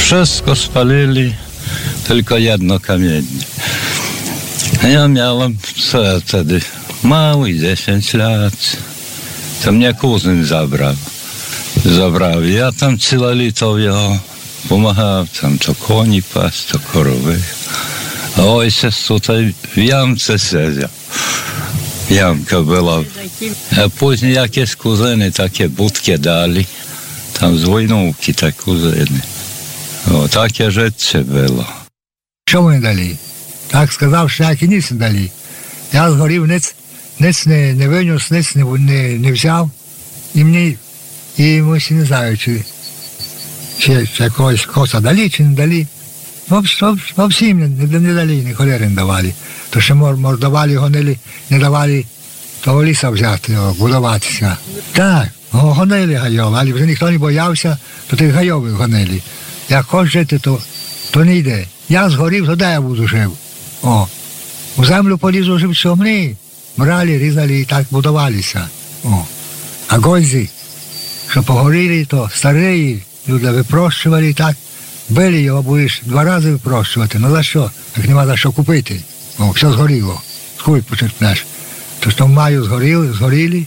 Wszystko spalili, tylko jedno kamienie. Ja miałem wtedy mały, 10 lat. To mnie kuzyn zabrał. Ja tam całe lito pomagał, tam to koni pas, to korowy. A ojciec tutaj w jamce siedział. Jamka była. A później jakieś kuzyny takie budki dali. Tam z wojnówki te kuzyny. O, takie rzeczy było. Що вони дали? Так сказав, що як і ніц не дали. Я згорів, ниц не виніс, ниц не взяв. І мені, ми ще не знаю, чи якогось коса дали, чи не дали. Всім не дали, ні холери не давали. То ще мордували, гонили, не давали того ліса взяти, будуватися. Так, гонили гайови, але вже ніхто не боявся, то тих гайових гонили. Як хочеш жити, то не йде. Я згорів, то де я буду жив? У землю полізу живцем, ні. Брали, різали і так будувалися. А гользі, що погоріли, то старі люди випрощували, так. Били його, будеш 2 рази випрощувати. Ну за що? Як нема за що купити. Все згоріло. Скуй почерпнеш. То що в маю згоріли.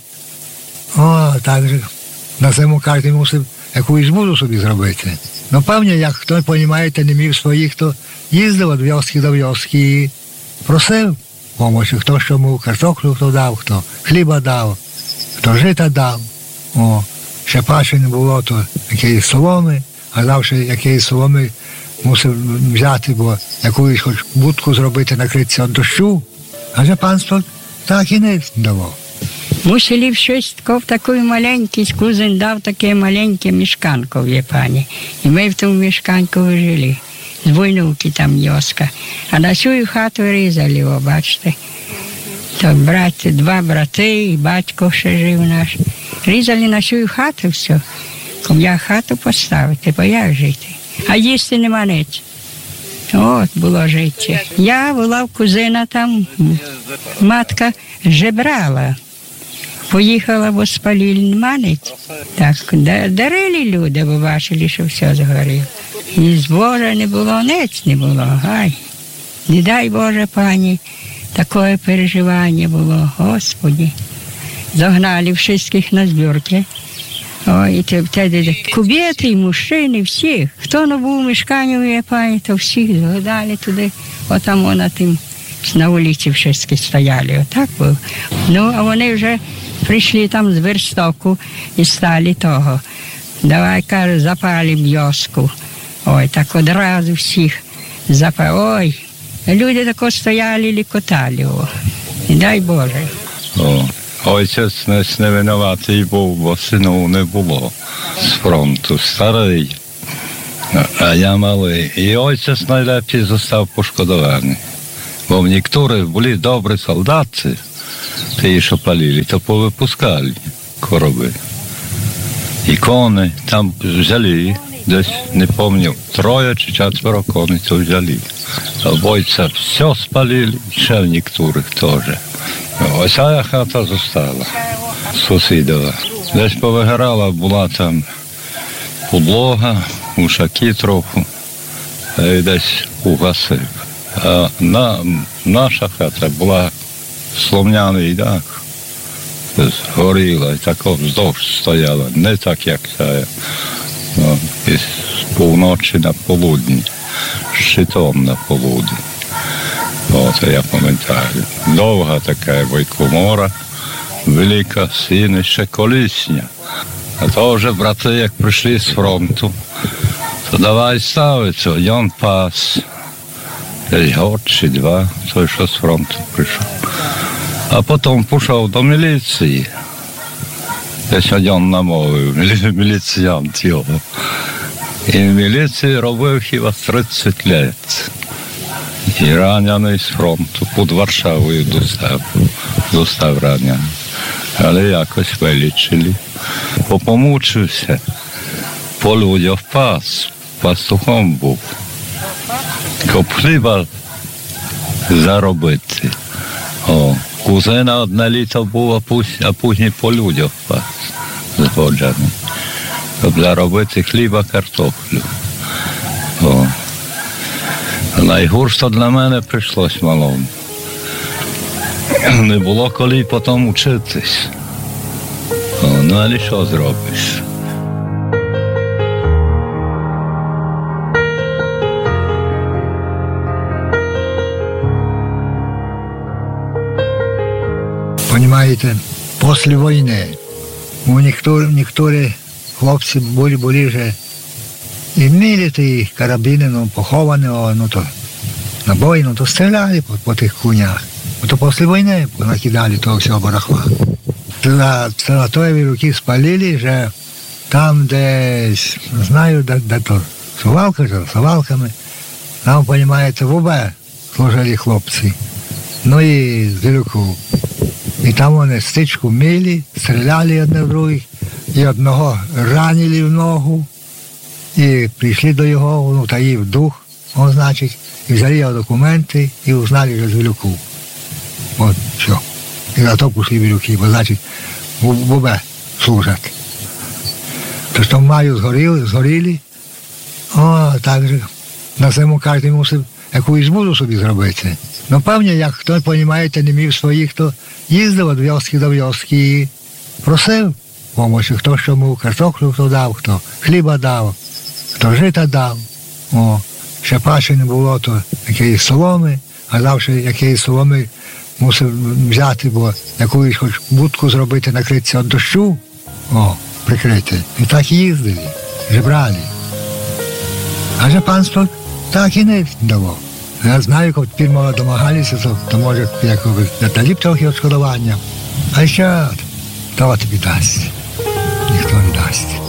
Так же. На зиму кожен мусив якусь збуду собі зробити. Ну, певні, як хто, розумієте, не міг своїх, то їздив від вьоски до вьоски і просив помочі. Хто що мов, картоплю хто дав, хто хліба дав, хто жита дав. Ще паче не було, то якоїсь соломи, а завжди якоїсь соломи мусив взяти, бо якусь хоч будку зробити, накритися від дощу. А же панство так і не давав. Мусили щось в таку маленький, кузин дав таке маленьке мішканко в Єпані. І ми в тому мішканку жили. З войнувки там йоска. А на цю хату різали його, бачите. То 2 брати, і батько ще жив наш. Різали на цю хату все. Як хату поставити, бо як жити? А їсти нема ніч. От було життя. Я була в кузина там, матка жебрала. Поїхала, бо спалили, нема ніч. Так, дарили люди, бо бачили, що все згоріло. І збожа не було, ніч не було. Ай, не дай Боже, пані, таке переживання було, Господи. Загнали всіх на збірки. Ой, тоді кубети, і мужчини, всіх. Хто не був у мешканні в Єпані, то всіх згадали туди, отам на тим, на вулиці всі стояли, отак було. Ну, а вони вже прийшли там з верстоку і стали того. Давай, каже, запалимо вьоску. Ой, так одразу всіх запалили. Ой, люди тако стояли, лікотали. І дай Боже. Ojciec не винуватий був, бо сину не було з фронту, старий, а я малий. І отець найлепший został пошкодований. Бо niektórych були добрі солдати, ті, що палили, то повипускали короби. І кони там взяли, десь, не пам'ятаю, 3 чи 4 коней то взяли. А бойця все спалили, ще в niektórych теж. Ось ця хата została, сусідова. Десь повигорала, була там подлога, ушаки трохи, а й десь угасив. А наша хата була слом'яний дах, горіла, і тако вздовж стояла, не так, як ця, з півночі на полудні, щитом на полудні. Це я пам'ятаю. Довга така комора, велика, сіна, ще колісня. А то вже брати, як прийшли з фронту, то давай ставиться, один пас, десь год чи 2, той, що з фронту прийшов. А потім пішов до міліції. Десь один намовив, міліціянт його. І в міліції робив хіба 30 років. І ранений з фронту, під Варшавою достав ранений. Але якось вилічили. Помучився, по людях пастухом був. Щоб хліба заробити. Кузина 1 літо був, а пізніше по людях пас згоджений. Щоб заробити хліба, картоплю. О. Найгірше для мене прийшлось малому. Не було коли потім учитись. Ну, але що зробиш? Понимаєте, після війни у некоторі хлопці були вже і мали ті карабіни, ну, поховані, ну, то набої, ну, то стріляли по тих конях. То після війни накидали того всього барахла. На тої віруки спалили, вже там десь, не знаю, де то, сувалками, там, розумієте, в УБ служили хлопці, ну і з вілюку. І там вони стичку мили, стріляли одне в других, і одного ранили в ногу, і прийшли до його, ну, таїв дух, он, значить, і взяли його документи, і узнали, що з вілюку. От, все. І за то пішли вілюки, бо, значить, в УБ служать. Тож там маю згоріли, так же, на цьому кожен мусив якусь буду собі зробити. Ну, певні, як хто, розумієте, не міг своїх, то їздив від вьоски до вьоски і просив допомоги. Хто що мов, картоплю хто дав, хто хліба дав, хто жита дав. Ще паче не було, то якоїсь соломи, а завжди якоїсь соломи мусив взяти, бо якусь хоч будку зробити, накритися від дощу, прикрити. І так їздили, жебрали. А же панство так і не дало. Я знаю, як тепер домагалися, то може дали б трохи відшкодування. А ще то тобі дасть. Ніхто не дасть.